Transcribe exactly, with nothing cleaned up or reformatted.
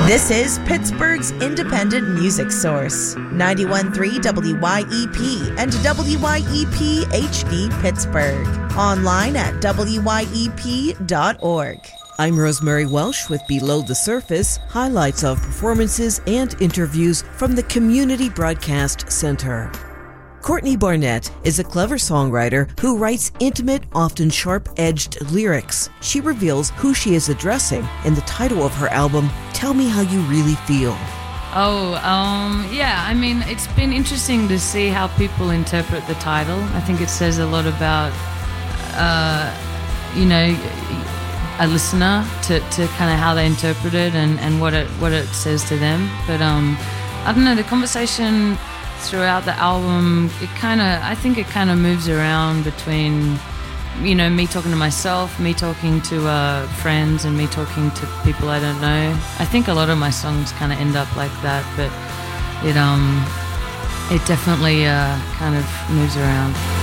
This is Pittsburgh's independent music source, ninety-one point three W Y E P and W Y E P H D Pittsburgh. Online at W Y E P dot org. I'm Rosemary Welsh with Below the Surface, highlights of performances and interviews from the Community Broadcast Center. Courtney Barnett is a clever songwriter who writes intimate, often sharp-edged lyrics. She reveals who she is addressing in the title of her album, Tell Me How You Really Feel. Oh, um, yeah, I mean, it's been interesting to see how people interpret the title. I think it says a lot about, uh, you know, a listener to, to kind of how they interpret it and, and what it what it says to them. But um, I don't know, the conversation throughout the album, it kind of, I think it kind of moves around between, you know, me talking to myself, me talking to uh, friends, and me talking to people I don't know. I think a lot of my songs kind of end up like that, but it um, it definitely uh, kind of moves around.